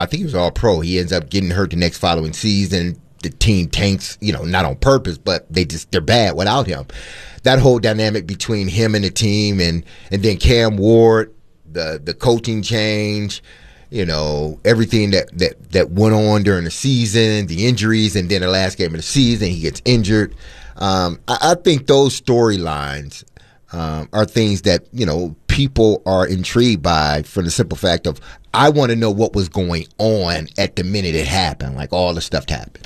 I think he was all-pro. He ends up getting hurt the next following season. The team tanks, not on purpose, but they're bad without him. That whole dynamic between him and the team, and then Cam Ward, the coaching change, everything that went on during the season, the injuries, and then the last game of the season, he gets injured. I think those storylines are things that, people are intrigued by for the simple fact of, I want to know what was going on at the minute it happened, like all the stuff happened.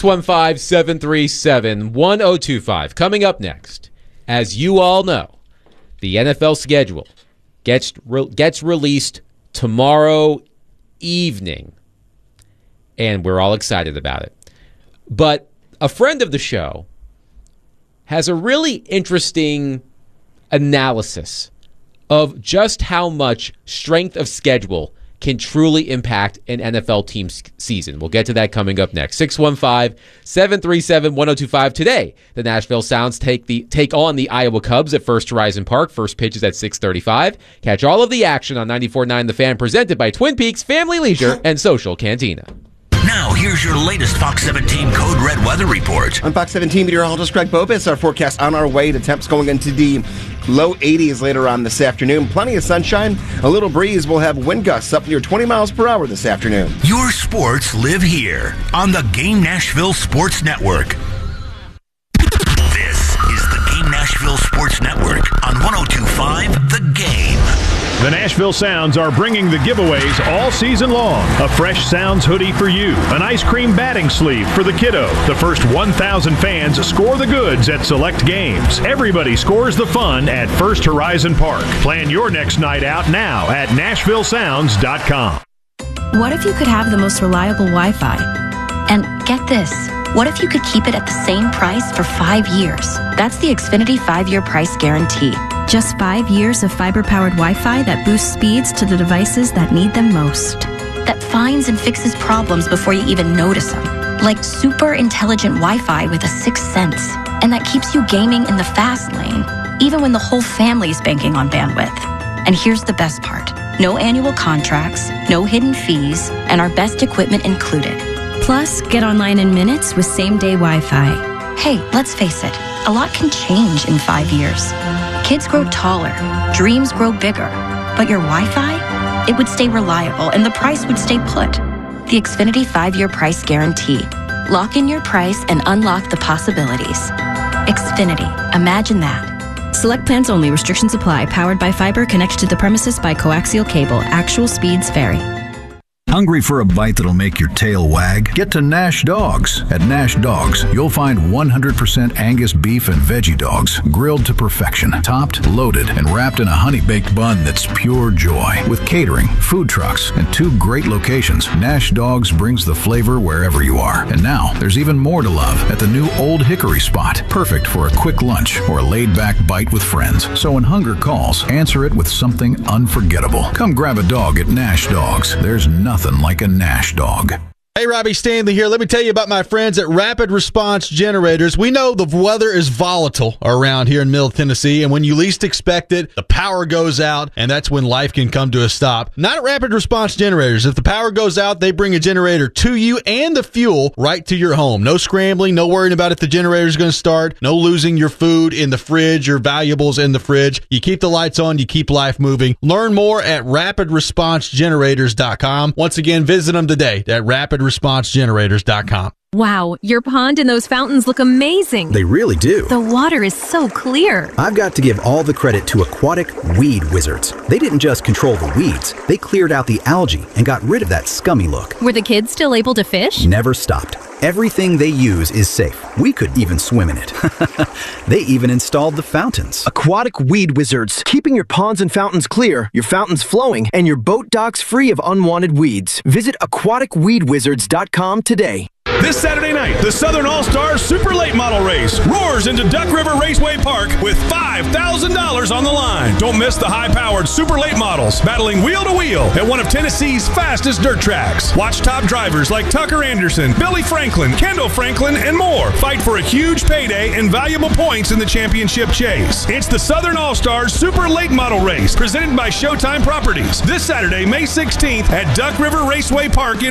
615-737-1025. Coming up next, as you all know, the NFL schedule gets released tomorrow evening, and we're all excited about it. But a friend of the show has a really interesting analysis of just how much strength of schedule can truly impact an NFL team's season. We'll get to that coming up next. 615-737-1025. Today, the Nashville Sounds take on the Iowa Cubs at First Horizon Park. First pitch is at 6:35. Catch all of the action on 94.9 The Fan, presented by Twin Peaks Family Leisure and Social Cantina. Now, here's your latest Fox 17 Code Red weather report. I'm Fox 17 meteorologist Greg Bobis. Our forecast on our way to temps going into the low 80s later on this afternoon. Plenty of sunshine, a little breeze. We'll have wind gusts up near 20 miles per hour this afternoon. Your sports live here on the Game Nashville Sports Network. This is the Game Nashville Sports Network on 102.5 The Game. The Nashville Sounds are bringing the giveaways all season long. A fresh Sounds hoodie for you, an ice cream batting sleeve for the kiddo. The first 1,000 fans score the goods at select games. Everybody scores the fun at First Horizon Park. Plan your next night out now at NashvilleSounds.com. What if you could have the most reliable Wi-Fi? And get this, what if you could keep it at the same price for 5 years? That's the Xfinity 5-year price guarantee. Just 5 years of fiber-powered Wi-Fi that boosts speeds to the devices that need them most. That finds and fixes problems before you even notice them. Like super intelligent Wi-Fi with a sixth sense. And that keeps you gaming in the fast lane, even when the whole family's banking on bandwidth. And here's the best part. No annual contracts, no hidden fees, and our best equipment included. Plus, get online in minutes with same-day Wi-Fi. Hey, let's face it, a lot can change in 5 years. Kids grow taller, dreams grow bigger, but your Wi-Fi, it would stay reliable and the price would stay put. The Xfinity 5-year price guarantee. Lock in your price and unlock the possibilities. Xfinity, imagine that. Select plans only. Restrictions apply. Powered by fiber. Connected to the premises by coaxial cable. Actual speeds vary. Hungry for a bite that'll make your tail wag? Get to Nash Dogs. At Nash Dogs, you'll find 100% Angus beef and veggie dogs, grilled to perfection, topped, loaded, and wrapped in a honey-baked bun that's pure joy. With catering, food trucks, and 2 great locations, Nash Dogs brings the flavor wherever you are. And now, there's even more to love at the new Old Hickory spot. Perfect for a quick lunch or a laid-back bite with friends. So when hunger calls, answer it with something unforgettable. Come grab a dog at Nash Dogs. There's nothing like a Nash dog. Hey, Robbie Stanley here. Let me tell you about my friends at Rapid Response Generators. We know the weather is volatile around here in Middle Tennessee, and when you least expect it, the power goes out, and that's when life can come to a stop. Not at Rapid Response Generators. If the power goes out, they bring a generator to you and the fuel right to your home. No scrambling, no worrying about if the generator is going to start, no losing your food in the fridge, your valuables in the fridge. You keep the lights on, you keep life moving. Learn more at rapidresponsegenerators.com. Once again, visit them today at rapidresponsegenerators.com. Wow, your pond and those fountains look amazing. They really do. The water is so clear. I've got to give all the credit to Aquatic Weed Wizards. They didn't just control the weeds, they cleared out the algae and got rid of that scummy look. Were the kids still able to fish? Never stopped. Everything they use is safe. We could even swim in it. They even installed the fountains. Aquatic Weed Wizards, keeping your ponds and fountains clear, your fountains flowing, and your boat docks free of unwanted weeds. Visit aquaticweedwizards.com today. This Saturday night, the Southern All-Stars Super Late Model Race roars into Duck River Raceway Park with $5,000 on the line. Don't miss the high-powered Super Late Models battling wheel to wheel at one of Tennessee's fastest dirt tracks. Watch top drivers like Tucker Anderson, Billy Franklin, Kendall Franklin, and more fight for a huge payday and valuable points in the championship chase. It's the Southern All-Stars Super Late Model Race presented by Showtime Properties this Saturday, May 16th at Duck River Raceway Park in